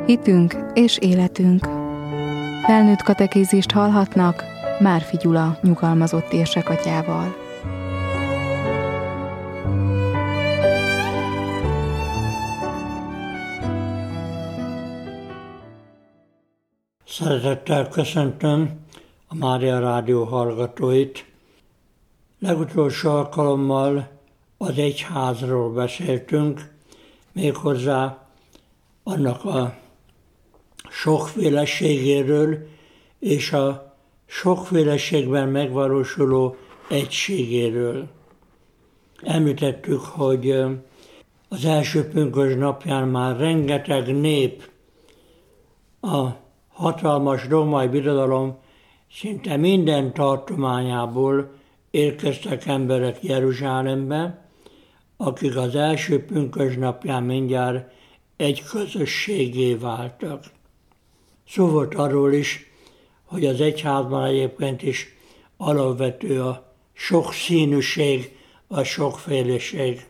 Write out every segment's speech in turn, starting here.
Hitünk és életünk. Felnőtt katekézist hallhatnak Márfi Gyula nyugalmazott érsekatyával. Szeretettel köszöntöm a Mária Rádió hallgatóit. Legutolsó alkalommal az egyházról beszéltünk, méghozzá annak a sokféleségéről és a sokféleségben megvalósuló egységéről. Említettük, hogy az első pünkösd napján már rengeteg nép, a hatalmas római birodalom szinte minden tartományából érkeztek emberek Jeruzsálembe, akik az első pünkösd napján mindjárt egy közösségé váltak. Szó volt arról is, hogy az egyházban egyébként is alapvető a sokszínűség, a sokféleség.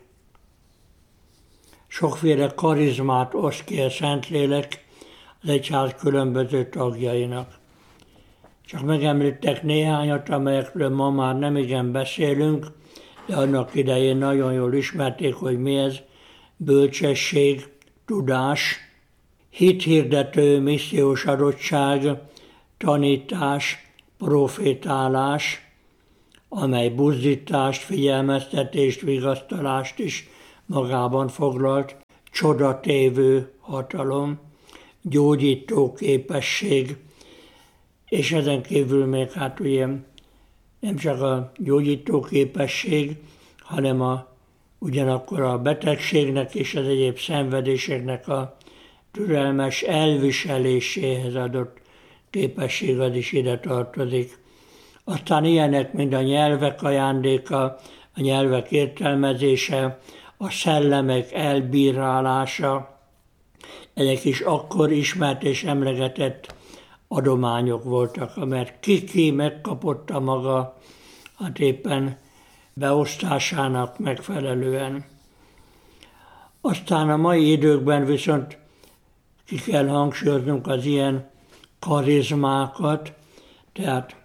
Sokféle karizmát oszt ki a Szentlélek az egyház különböző tagjainak. Csak megemlítek néhányat, amelyekről ma már nem igen beszélünk, de annak idején nagyon jól ismerték, hogy mi ez: bölcsesség, tudás, hithirdető, missziós adottság, tanítás, profétálás, amely buzdítást, figyelmeztetést, vigasztalást is magában foglalt, csodatévő hatalom, gyógyító képesség, és ezen kívül még ugye nem csak a gyógyító képesség, hanem ugyanakkor a betegségnek és az egyéb szenvedéseknek a türelmes elviseléséhez adott képesség az is ide tartozik. Aztán ilyenek, mint a nyelvek ajándéka, a nyelvek értelmezése, a szellemek elbírálása, ezek is akkor ismert és emlegetett adományok voltak, mert ki megkapotta maga, hát éppen beosztásának megfelelően. Aztán a mai időkben viszont ki kell hangsúlyoznunk az ilyen karizmákat, tehát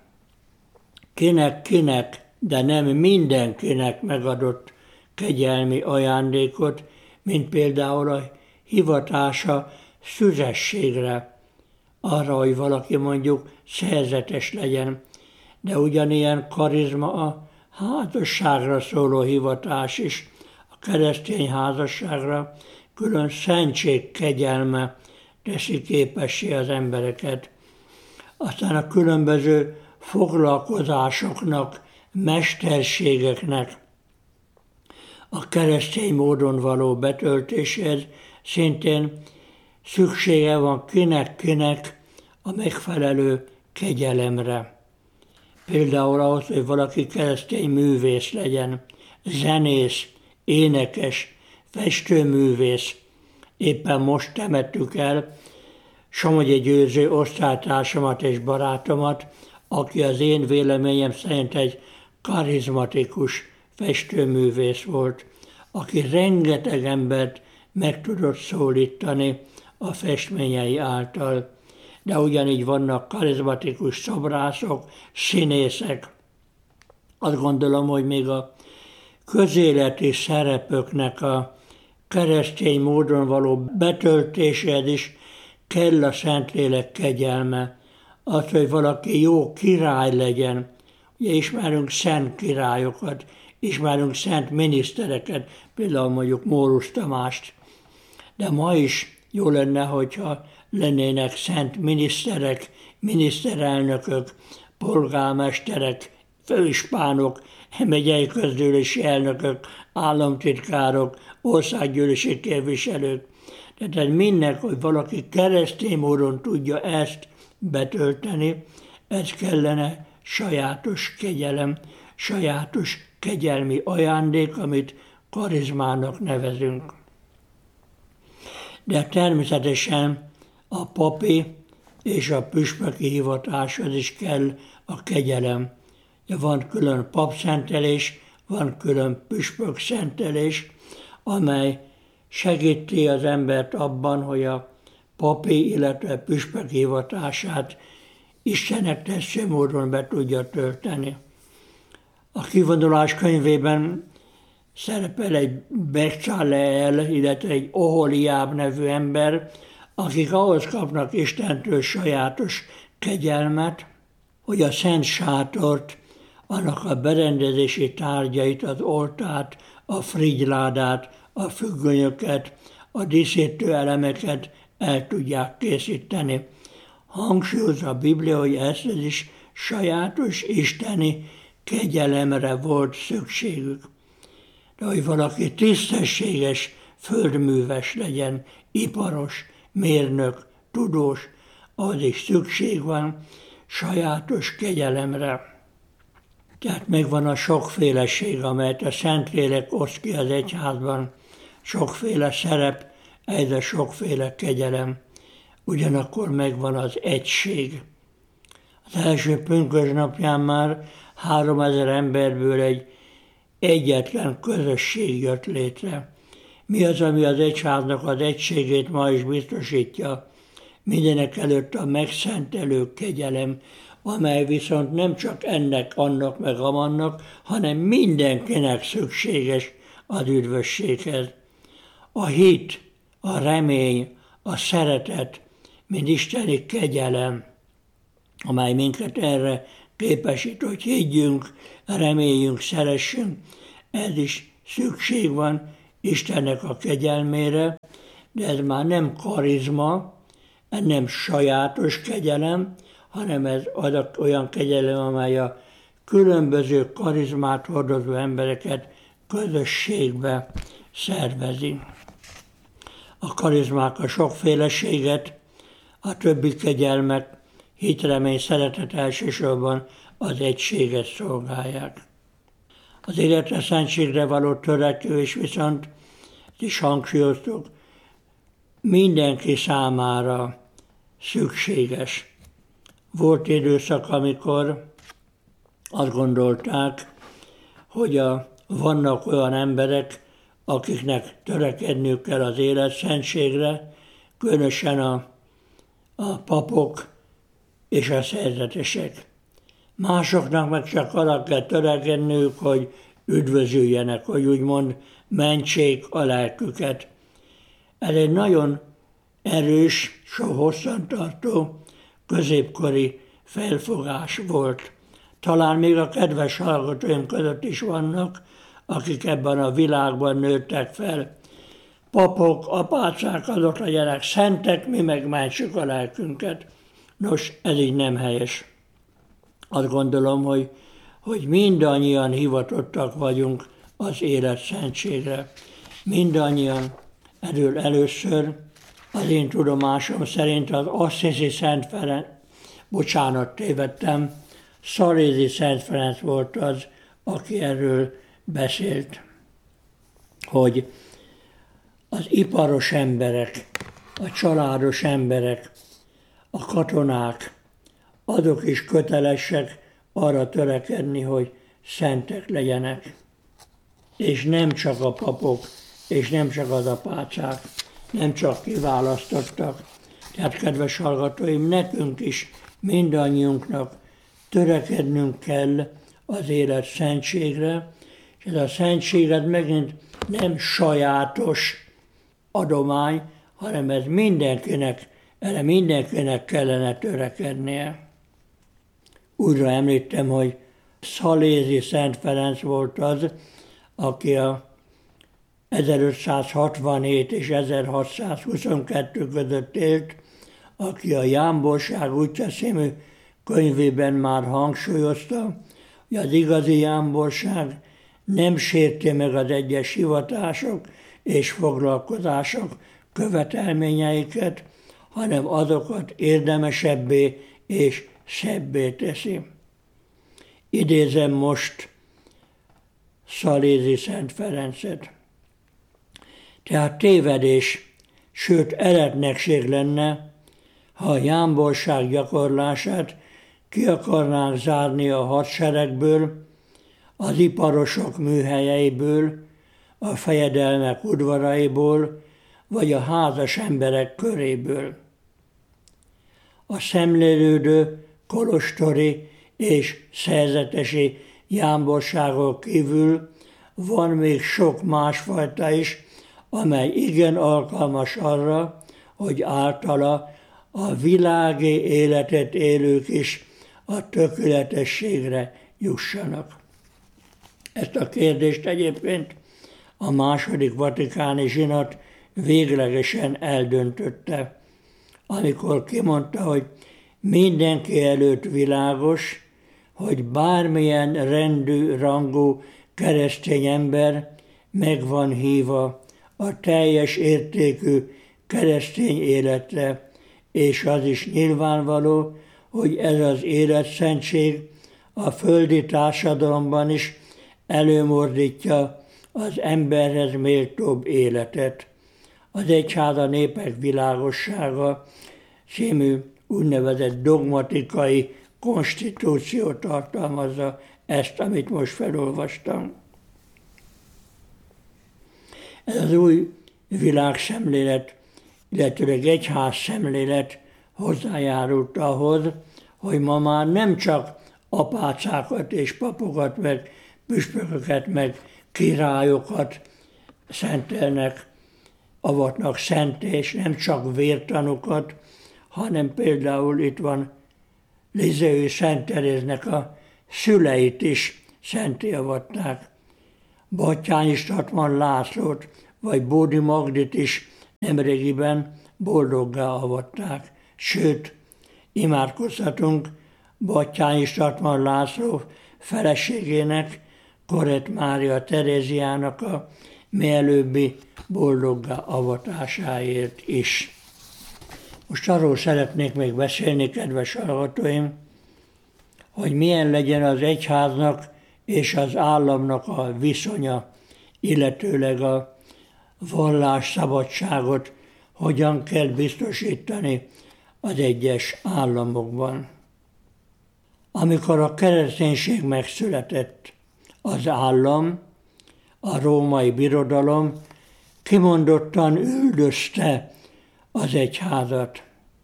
kinek, de nem mindenkinek megadott kegyelmi ajándékot, mint például a hivatása szüzességre, arra, hogy valaki mondjuk szerzetes legyen, de ugyanilyen karizma a házasságra szóló hivatás is, a keresztény házasságra külön szentség kegyelme teszi képessé az embereket. Aztán a különböző foglalkozásoknak, mesterségeknek a keresztény módon való betöltéséhez szintén szüksége van kinek a megfelelő kegyelemre. Például ahhoz, hogy valaki keresztény művész legyen, zenész, énekes, festőművész. Éppen most temettük el Somogyi Győző osztálytársamat és barátomat, aki az én véleményem szerint egy karizmatikus festőművész volt, aki rengeteg embert meg tudott szólítani a festményei által. De ugyanígy vannak karizmatikus szobrászok, színészek. Azt gondolom, hogy még a közéleti szerepöknek a keresztény módon való betöltéséhez is kell a Szentlélek kegyelme. Az, hogy valaki jó király legyen. Ugye ismerünk szent királyokat, ismerünk szent minisztereket, például mondjuk Mórusz Tamást. De ma is jó lenne, hogyha lennének szent miniszterek, miniszterelnökök, polgármesterek, főispánok, megyei közgyűlési elnökök, államtitkárok, országgyűlési képviselők. Tehát mindnek, hogy valaki keresztény módon tudja ezt betölteni, ez kellene sajátos kegyelem, sajátos kegyelmi ajándék, amit karizmának nevezünk. De természetesen a papi és a püspöki hivatáshoz is kell a kegyelem. Van külön papszentelés, van külön püspökszentelés, amely segíti az embert abban, hogy a papi, illetve püspök hivatását Istennek tetsző módon be tudja tölteni. A kivonulás könyvében szerepel egy Becsaleel, illetve egy Oholiáb nevű ember, akik ahhoz kapnak Istentől sajátos kegyelmet, hogy a szent sátort, annak a berendezési tárgyait, az oltárt, a frigyládát, a függönyöket, a díszítő elemeket el tudják készíteni. Hangsúlyozza a Biblia, hogy ez is sajátos isteni kegyelemre volt szükségük. De hogy valaki tisztességes földműves legyen, iparos, mérnök, tudós, az is szükség van sajátos kegyelemre. Tehát megvan a sokféleség, amelyet a Szentlélek oszt ki az egyházban, sokféle szerep, ez a sokféle kegyelem. Ugyanakkor megvan az egység. Az első pünkösdnapján már 3000 emberből egyetlen közösség jött létre. Mi az, ami az egyháznak az egységét ma is biztosítja? Mindenek előtt a megszentelő kegyelem, amely viszont nem csak ennek, annak meg amannak, hanem mindenkinek szükséges az üdvösséghez. A hit, a remény, a szeretet, mint isteni kegyelem, amely minket erre képesít, hogy higgyünk, reméljünk, szeressünk, ez is szükség van Istennek a kegyelmére, de ez már nem karizma, ez nem sajátos kegyelem, hanem ez olyan kegyelem, amely a különböző karizmát hordozó embereket közösségbe szervezi. A karizmák a sokféleséget, a többi kegyelmek, hit, remény, szeretet elsősorban az egységet szolgálják. Az életre szentségre való törekvés viszont, is hangsúlyoztuk, mindenki számára szükséges. Volt időszak, amikor azt gondolták, hogy vannak olyan emberek, akiknek törekedniük kell az életszentségre, különösen a papok és a szerzetesek. Másoknak meg csak arra kell törekedniük, hogy üdvözüljenek, hogy úgymond mentsék a lelküket. Ez egy nagyon erős, hosszantartó, középkori felfogás volt. Talán még a kedves hallgatóim között is vannak, akik ebben a világban nőttek fel. Papok, apácák, azok legyenek szentek, mi meg mentsük a lelkünket. Nos, ez így nem helyes. Azt gondolom, hogy mindannyian hivatottak vagyunk az élet szentségre. Mindannyian először az én tudomásom szerint az Assisi Szent Ferenc, tévedtem, Szalézi Szent Ferenc volt az, aki erről beszélt, hogy az iparos emberek, a családos emberek, a katonák, azok is kötelesek arra törekedni, hogy szentek legyenek. És nem csak a papok, és nem csak az apácák, nem csak kiválasztottak. Tehát, kedves hallgatóim, nekünk is, mindannyiunknak törekednünk kell az élet szentségre, és ez a szentség megint nem sajátos adomány, hanem ez mindenkinek kellene törekednie. Újra említem, hogy Szalézi Szent Ferenc volt az, aki a 1567 és 1622 között élt, aki a Jámborság útja című könyvében már hangsúlyozta, hogy az igazi jámborság nem sérti meg az egyes hivatások és foglalkozások követelményeiket, hanem azokat érdemesebbé és szebbé teszi. Idézem most Szalézi Szent Ferencet. Tehát tévedés, sőt eretnekség lenne, ha a jámborság gyakorlását ki akarnánk zárni a hadseregből, az iparosok műhelyeiből, a fejedelmek udvaraiból, vagy a házas emberek köréből. a szemlélődő, kolostori és szerzetesi jámborságon kívül van még sok másfajta is, amely igen alkalmas arra, hogy általa a világi életet élők is a tökéletességre jussanak. Ezt a kérdést egyébként a második vatikáni zsinat véglegesen eldöntötte, amikor kimondta, hogy mindenki előtt világos, hogy bármilyen rendű, rangú keresztény ember meg van hívva a teljes értékű keresztény életre, és az is nyilvánvaló, hogy ez az életszentség a földi társadalomban is előmozdítja az emberhez méltóbb életet. Az Egyház a népek világossága című úgynevezett dogmatikai konstitúció tartalmazza ezt, amit most felolvastam. Ez az új világszemlélet, illetőleg egyház szemlélet hozzájárult ahhoz, hogy ma már nem csak apácákat és papokat, meg püspököket, meg királyokat szentelnek, avatnak szenté, és nem csak vértanukat, hanem például itt van Lizéui Szent Teréznek a szüleit is szenté avatták. Batthyány Statman Lászlót vagy Bódi Magdit is nemrégiben boldoggá avatták. Sőt, imádkozhatunk Batthyány Statman László feleségének, Korett Mária Teréziának a mielőbbi boldoggá avatásáért is. Most arról szeretnék még beszélni, kedves hallgatóim, hogy milyen legyen az egyháznak és az államnak a viszonya, illetőleg a vallásszabadságot hogyan kell biztosítani az egyes államokban. Amikor a kereszténység megszületett, az állam, a római birodalom kimondottan üldözte az egyházat.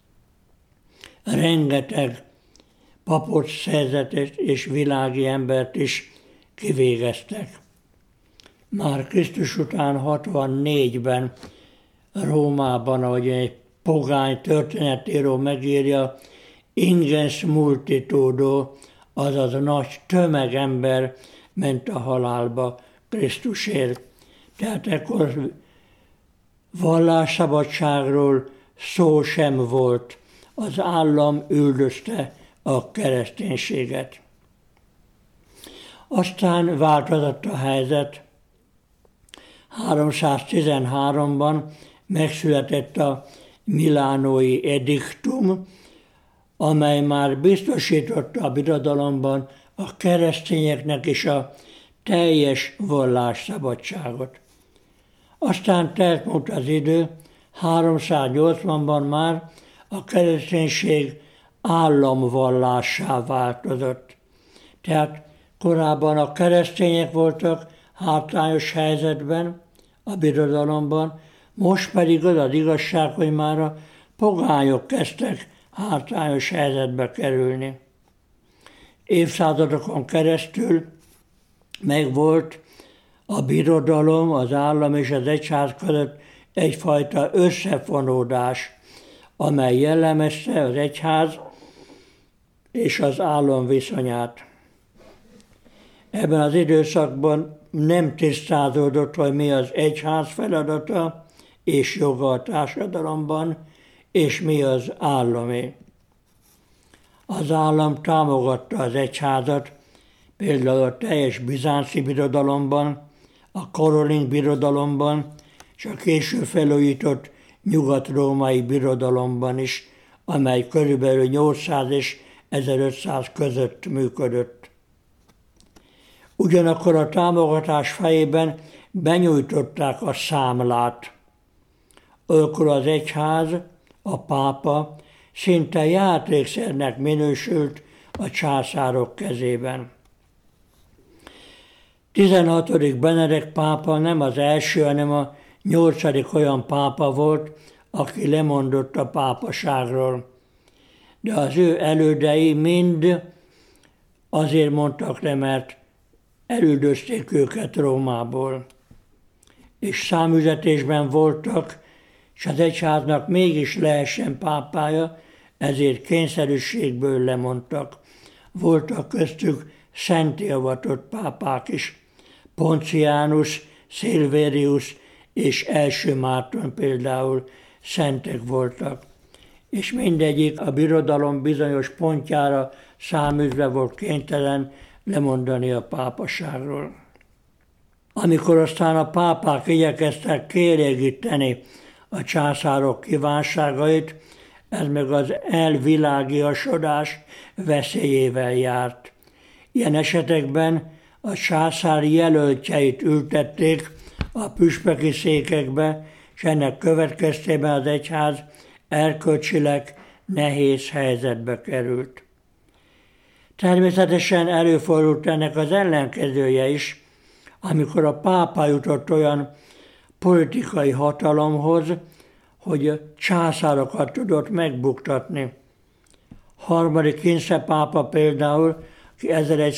Rengeteg papot, szerzetest és világi embert is kivégeztek. Már Krisztus után 64-ben Rómában, ahogy egy pogány történetíró megírja, ingens multitudo, azaz nagy tömegember ment a halálba Krisztusért. Tehát ekkor vallásszabadságról szó sem volt. Az állam üldözte a kereszténységet. Aztán változott a helyzet. 313-ban megszületett a milánói ediktum, amely már biztosította a birodalomban a keresztényeknek is a teljes vallásszabadságot. Aztán telt múlt az idő, 380-ban már a kereszténység államvallássá változott. Tehát korábban a keresztények voltak hátrányos helyzetben a birodalomban, most pedig az az igazság, hogy már a pogányok kezdtek hátrányos helyzetbe kerülni. Évszázadokon keresztül megvolt a birodalom, az állam és az egyház között egyfajta összefonódás, amely jellemezte az egyház és az állam viszonyát. Ebben az időszakban nem tisztázódott, hogy mi az egyház feladata és joga a társadalomban, és mi az államé. Az állam támogatta az egyházat, például a teljes bizánci birodalomban, a karolin birodalomban, és a később felújított nyugat-római birodalomban is, amely körülbelül 800 és 1500 között működött. Ugyanakkor a támogatás fejében benyújtották a számlát. Olykor az egyház, a pápa szinte játékszernek minősült a császárok kezében. 16. Benedek pápa nem az első, hanem a 8. olyan pápa volt, aki lemondott a pápaságról. de az ő elődei mind azért mondtak le, mert elüldözték őket Rómából. És számüzetésben voltak, és az egyháznak mégis lehessen pápája, ezért kényszerűségből lemondtak. Voltak köztük szenté avatott pápák is. Poncianus, Silverius és első Márton például szentek voltak. És mindegyik a birodalom bizonyos pontjára száműzve volt kénytelen lemondani a pápaságról. Amikor aztán a pápák igyekeztek kielégíteni a császárok kívánságait, ez meg az elvilágiasodás veszélyével járt. Ilyen esetekben a császár jelöltjeit ültették a püspöki székekbe, és ennek következtében az egyház erkölcsileg nehéz helyzetbe került. Természetesen előfordult ennek az ellenkezője is, amikor a pápa jutott olyan politikai hatalomhoz, hogy császárokat tudott megbuktatni. Harmadik Kinsze pápa például, aki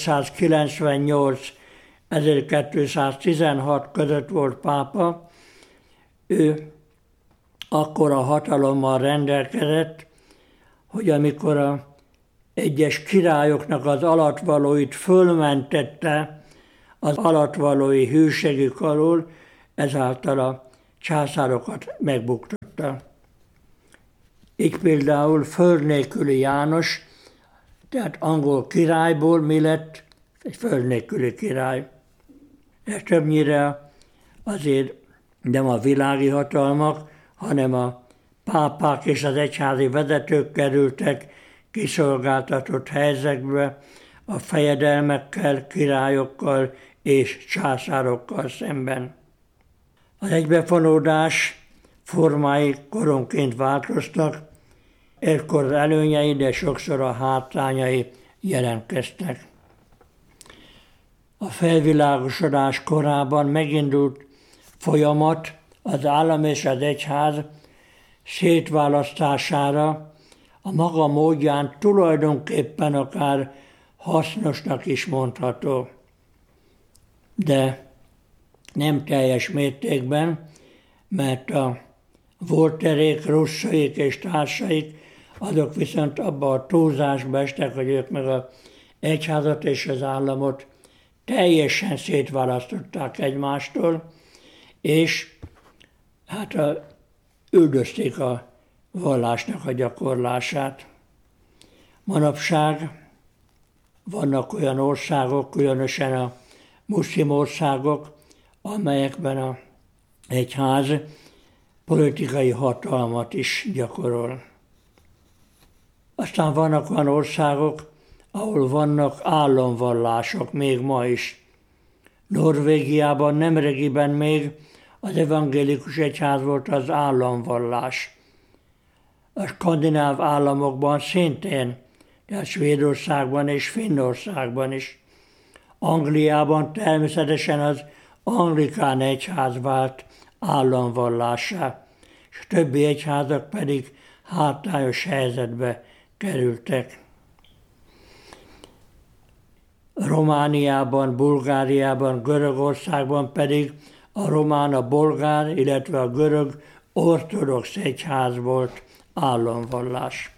1198-1216 között volt pápa, ő akkora hatalommal rendelkezett, hogy amikor a egyes királyoknak az alattvalóit fölmentette az alattvalói hűségük alól, ezáltal a császárokat megbuktatta. Így például föld nélküli János, tehát angol királyból mi lett? Egy föld nélküli király. De többnyire azért nem a világi hatalmak, hanem a pápák és az egyházi vezetők kerültek kiszolgáltatott helyzetbe a fejedelmekkel, királyokkal és császárokkal szemben. Az egybefonódás formái koronként változtak, ekkor az előnyei, de sokszor a hátrányai jelentkeztek. A felvilágosodás korában megindult folyamat az állam és az egyház szétválasztására, a maga módján tulajdonképpen akár hasznosnak is mondható. De nem teljes mértékben, mert a Voltairék, Rousseauék és társaik, azok viszont abba a túlzásba estek, hogy ők meg az egyházat és az államot teljesen szétválasztották egymástól, és hát üldözték a vallásnak a gyakorlását. Manapság vannak olyan országok, különösen a muszlim országok, amelyekben az egyház politikai hatalmat is gyakorol. Aztán vannak olyan országok, ahol vannak államvallások még ma is. Norvégiában nemrégiben még az evangélikus egyház volt az államvallás. A skandináv államokban szintén, tehát Svédországban és Finnországban is. Angliában természetesen az anglikán egyház vált államvallássá, és a többi egyházak pedig hátrányos helyzetbe kerültek. Romániában, Bulgáriában, Görögországban pedig a román, a bolgár, illetve a görög ortodox egyház volt államvallás.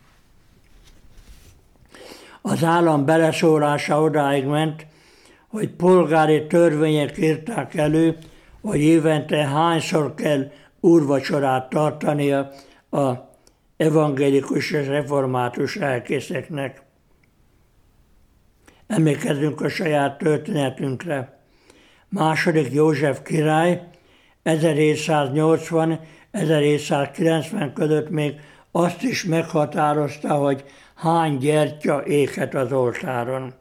Az állam beleszólása odáig ment, hogy polgári törvények írták elő, hogy évente hányszor kell úrvacsorát tartania az evangélikus és református lelkészeknek. Emlékezzünk a saját történetünkre. II. József király 1780-1790 között még azt is meghatározta, hogy hány gyertya éghet az oltáron.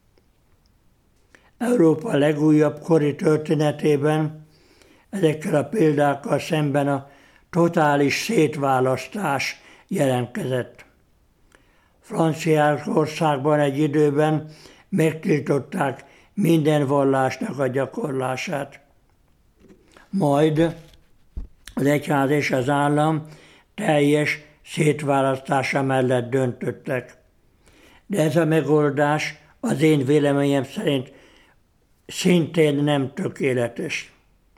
Európa legújabb kori történetében ezekkel a példákkal szemben a totális szétválasztás jelentkezett. Franciaországban egy időben megtiltották minden vallásnak a gyakorlását. Majd az egyház és az állam teljes szétválasztása mellett döntöttek. De ez a megoldás az én véleményem szerint szintén nem tökéletes.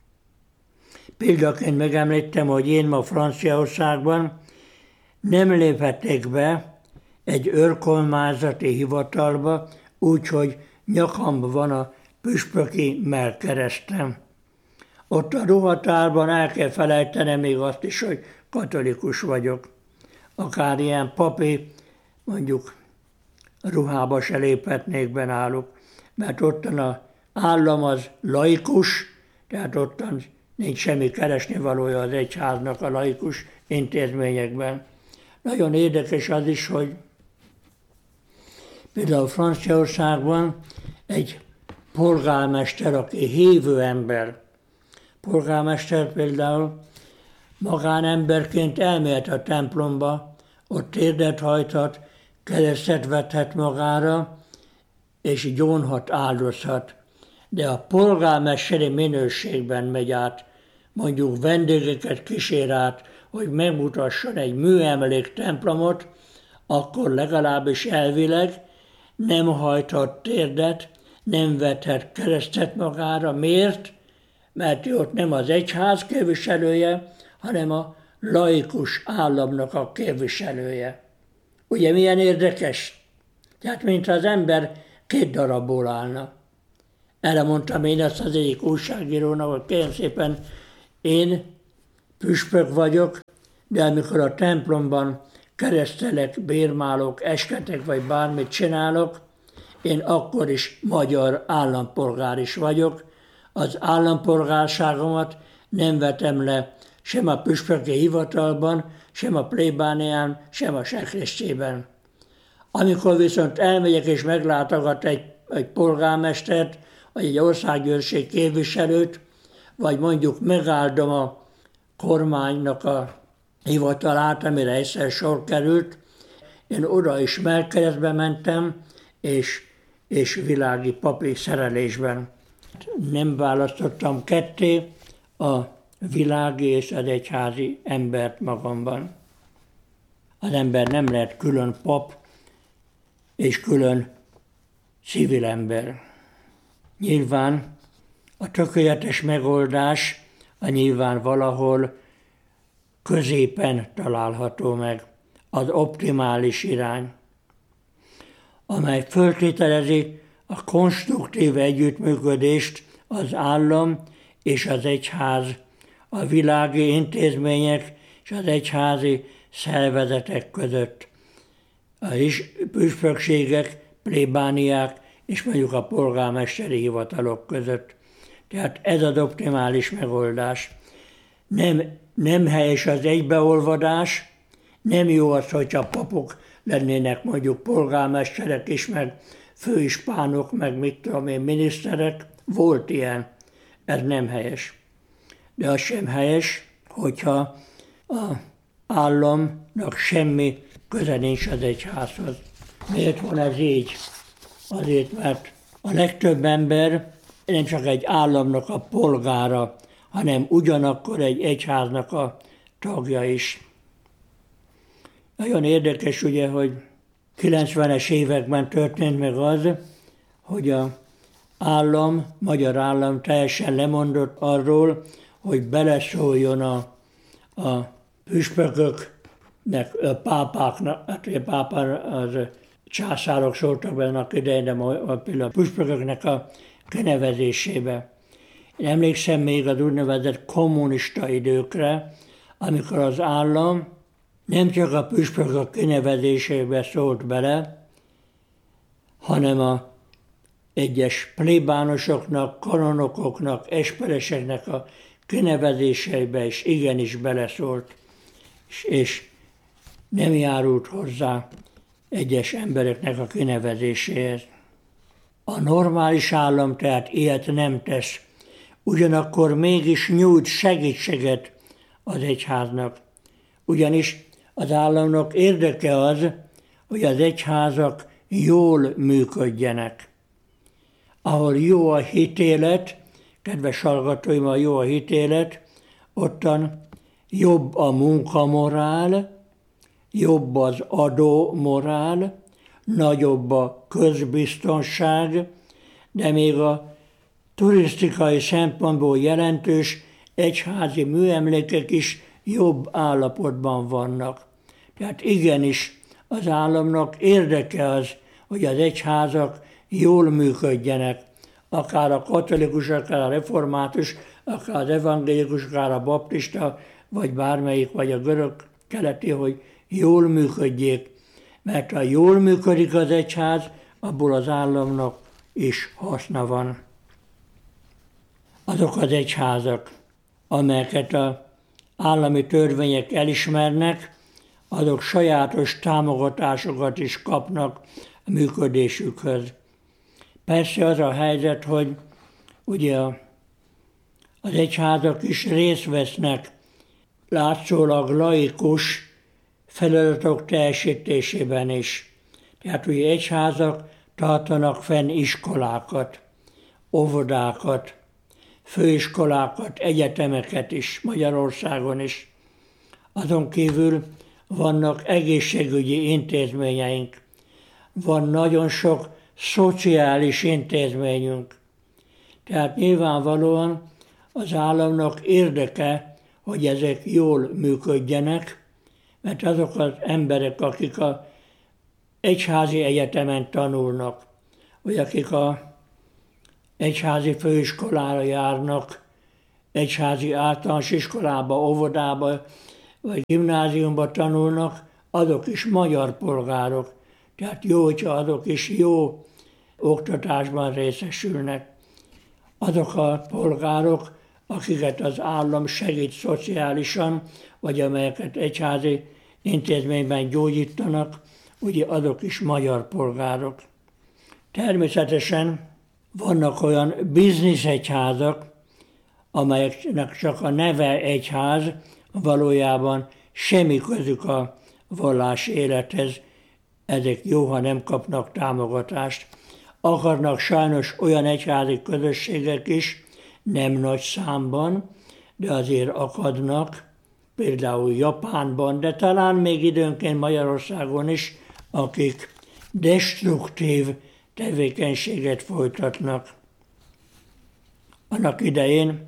Példaként megemlítem, hogy én ma Franciaországban nem léphetnék be egy őrkormányzati hivatalba, úgyhogy nyakamban van a püspöki mellkeresztem. Ott a ruhatárban el kell felejtenem még azt is, hogy katolikus vagyok. Akár ilyen papi, mondjuk ruhába se léphetnék be náluk, mert ottan az állam az laikus, tehát ottan nincs semmi keresnivalója az egyháznak a laikus intézményekben. Nagyon érdekes az is, hogy például Franciaországban egy polgármester, aki hívő ember, polgármester például magánemberként elmehet a templomba, ott térdet hajthat, keresztet vethet magára, és gyónhat, áldozhat. De a polgármesteri minőségben megy át, mondjuk vendégeket kísér át, hogy megmutasson egy műemlék templomot, akkor legalábbis elvileg nem hajthat térdet, nem vethet keresztet magára. Miért? Mert ő ott nem az egyház képviselője, hanem a laikus államnak a képviselője. Ugye milyen érdekes? Tehát mint az ember két darabból állna. Erre mondtam én ezt az egyik újságírónak, hogy kérem szépen, én püspök vagyok, de amikor a templomban keresztelek, bérmálok, esketek, vagy bármit csinálok, én akkor is magyar állampolgár is vagyok. Az állampolgárságomat nem vetem le sem a püspöki hivatalban, sem a plébánián, sem a sekrésztjében. Amikor viszont elmegyek és meglátogat egy polgármestert, vagy egy országgyűlési képviselőt, vagy mondjuk megáldom a kormánynak a hivatalát, amire egyszer sor került, én oda is mellkeresztbe mentem, és világi papi szerelésben. Nem választottam ketté a világi és az egyházi embert magamban. Az ember nem lehet külön pap és külön civil ember. Nyilván a tökéletes megoldás a nyilván valahol középen található meg, az optimális irány, amely föltételezi a konstruktív együttműködést az állam és az egyház, a világi intézmények és az egyházi szervezetek között, a püspökségek, plébániák és mondjuk a polgármesteri hivatalok között. Tehát ez az optimális megoldás. Nem helyes az egybeolvadás, nem jó az, hogyha papok lennének mondjuk polgármesterek is, meg főispánok, meg mit tudom én, miniszterek. Volt ilyen, ez nem helyes. De az sem helyes, hogyha az államnak semmi köze nincs az egyházhoz. Miért van ez így? Azért, mert a legtöbb ember nem csak egy államnak a polgára, hanem ugyanakkor egy egyháznak a tagja is. Nagyon érdekes ugye, hogy 90-es években történt meg az, hogy az állam, magyar állam teljesen lemondott arról, hogy beleszóljon a püspököknek, a pápáknak, hát a pápán az császárok szóltak benne a idején, de például a püspököknek a kinevezésébe. Én emlékszem még az úgynevezett kommunista időkre, amikor az állam nem csak a püspökök kinevezésébe szólt bele, hanem az egyes plébánosoknak, kanonokoknak, espereseknek a kinevezéseibe is igenis beleszólt, és nem járult hozzá egyes embereknek a kinevezéséhez. A normális állam tehát ilyet nem tesz, ugyanakkor mégis nyújt segítséget az egyháznak. Ugyanis az államnak érdeke az, hogy az egyházak jól működjenek. Ahol jó a hitélet, kedves hallgatóim, a jó a hitélet, ottan jobb a munkamorál, jobb az adómorál, nagyobb a közbiztonság, de még a turisztikai szempontból jelentős egyházi műemlékek is jobb állapotban vannak. Tehát igenis az államnak érdeke az, hogy az egyházak jól működjenek, akár a katolikus, akár a református, akár az evangélikus, akár a baptista, vagy bármelyik, vagy a görög-keleti, hogy jól működjék. Mert ha jól működik az egyház, abból az államnak is haszna van. Azok az egyházak, amelyeket az állami törvények elismernek, azok sajátos támogatásokat is kapnak a működésükhöz. Persze az a helyzet, hogy ugye az egyházak is részt vesznek látszólag laikus feladatok teljesítésében is. Tehát ugye egyházak tartanak fenn iskolákat, óvodákat, főiskolákat, egyetemeket is, Magyarországon is. Azon kívül vannak egészségügyi intézményeink, van nagyon sok szociális intézményünk. Tehát nyilvánvalóan az államnak érdeke, hogy ezek jól működjenek, mert azok az emberek, akik az egyházi egyetemen tanulnak, vagy akik az egyházi főiskolára járnak, egyházi általános iskolába, óvodába, vagy gimnáziumba tanulnak, azok is magyar polgárok. Tehát jó, hogyha azok is jó oktatásban részesülnek. Azok a polgárok, akiket az állam segít szociálisan, vagy amelyeket egyházi intézményben gyógyítanak, ugye azok is magyar polgárok. Természetesen vannak olyan bizniszegyházak, amelyeknek csak a neve egyház, valójában semmi közük a vallási élethez, ezek jó, ha nem kapnak támogatást. Akarnak sajnos olyan egyházi közösségek is, nem nagy számban, de azért akadnak, például Japánban, de talán még időnként Magyarországon is, akik destruktív tevékenységet folytatnak. Annak idején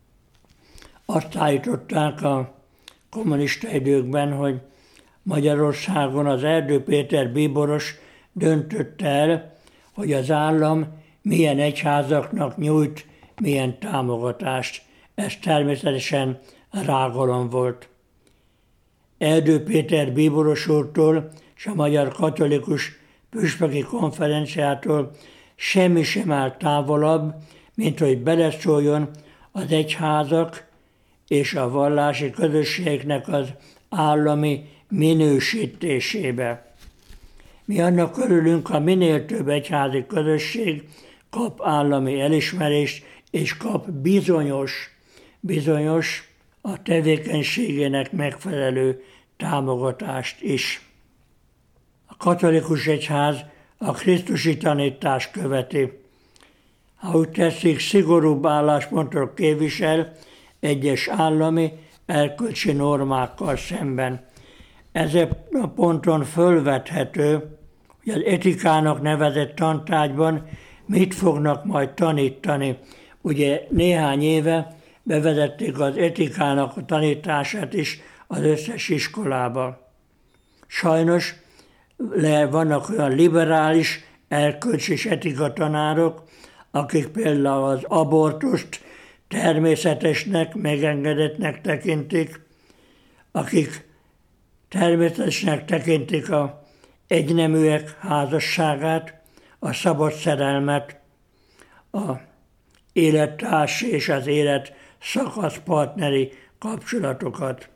azt állították a kommunista időkben, hogy Magyarországon az Erdő Péter bíboros döntött el, hogy az állam milyen egyházaknak nyújt milyen támogatást. Ez természetesen rágalom volt. Erdő Péter bíboros úrtól és a Magyar Katolikus Püspöki Konferenciától semmi sem áll távolabb, mint hogy beleszóljon az egyházak és a vallási közösségeknek az állami minősítésébe. Mi annak örülünk, ha minél több egyházi közösség kap állami elismerést, és kap bizonyos a tevékenységének megfelelő támogatást is. A katolikus egyház a krisztusi tanítást követi. Ha úgy tetszik, szigorúbb álláspontot képvisel egyes állami erkölcsi normákkal szemben. Ezen a ponton fölvethető, hogy az etikának nevezett tantárgyban mit fognak majd tanítani. Ugye néhány éve bevezették az etikának a tanítását is az összes iskolába. Sajnos vannak olyan liberális erkölcs és etika tanárok, akik például az abortust természetesnek, megengedettnek tekintik, akik természetesnek tekintik az egyneműek házasságát, a szabad szerelmet, a élettárs és az élet szakasz partneri kapcsolatokat.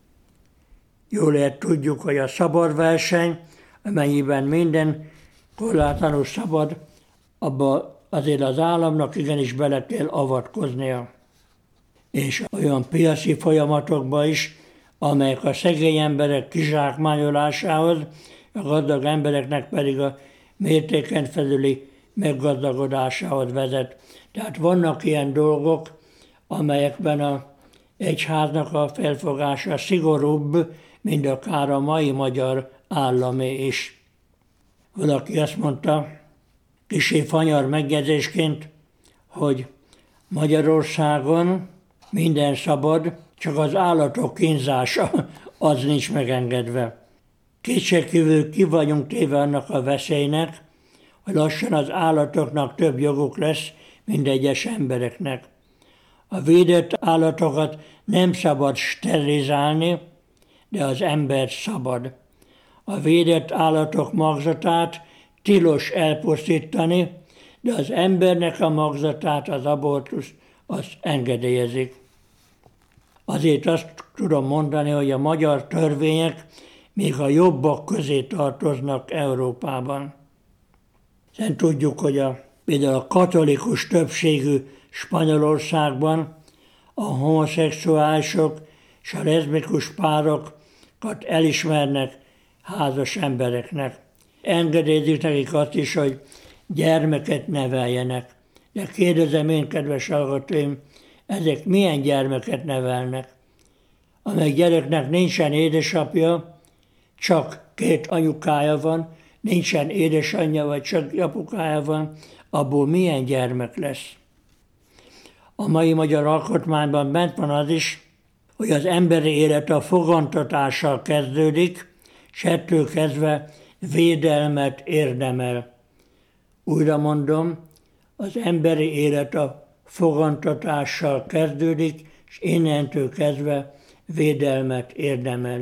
Jól lehet tudjuk, hogy a szabad verseny, amennyiben minden korlátlanul szabad, abba azért az államnak igenis bele kell avatkoznia. És olyan piaci folyamatokba is, amelyek a szegény emberek kizsákmányolásához, a gazdag embereknek pedig a mértéken felüli meggazdagodásához vezet. Tehát vannak ilyen dolgok, amelyekben az egyháznak a felfogása szigorúbb, mint akár a mai magyar államé is. Valaki azt mondta, kissé fanyar megjegyzésként, hogy Magyarországon minden szabad, csak az állatok kínzása az nincs megengedve. Kétségkívül ki vagyunk téve annak a veszélynek, hogy lassan az állatoknak több joguk lesz, mint egyes embereknek. A védett állatokat nem szabad sterilizálni, de az embert szabad. A védett állatok magzatát tilos elpusztítani, de az embernek a magzatát, az abortusz, azt engedélyezik. Azért azt tudom mondani, hogy a magyar törvények még a jobbak közé tartoznak Európában. Hiszen tudjuk, hogy például a katolikus többségű Spanyolországban a homoszexuálisok és a leszbikus párokat elismernek házas embereknek. Engedélyezik nekik azt is, hogy gyermeket neveljenek. De kérdezem én, kedves hallgatóim, ezek milyen gyermeket nevelnek? Amely gyereknek nincsen édesapja, csak 2 anyukája van, nincsen édesanyja, vagy csak apukája van, abból milyen gyermek lesz? A mai magyar alkotmányban bent van az is, hogy az emberi élet a fogantatással kezdődik, és ettől kezdve védelmet érdemel. Újra mondom, az emberi élet a fogantatással kezdődik, és innentől kezdve védelmet érdemel.